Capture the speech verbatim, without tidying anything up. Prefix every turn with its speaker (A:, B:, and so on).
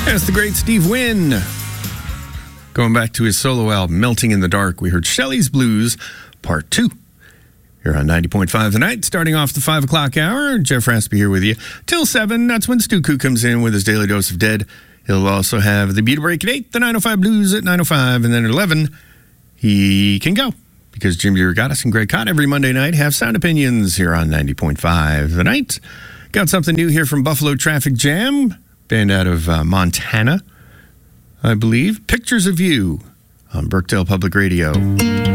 A: That's the great Steve Wynn. Going back to his solo album, Melting in the Dark, we heard Shelley's Blues, Part two. Here on ninety point five The Night, starting off the five o'clock hour. Jeff Raspy here with you till seven. That's when Stu Koo comes in with his Daily Dose of Dead. He'll also have the Beauty Break at eight, the nine oh five Blues at nine oh five, and then at eleven, he can go. Because Jim Derogatis and Greg Cott every Monday night have sound opinions here on ninety point five The Night. Got something new here from Buffalo Traffic Jam, band out of uh, Montana, I believe. Pictures of You on Birkdale Public Radio.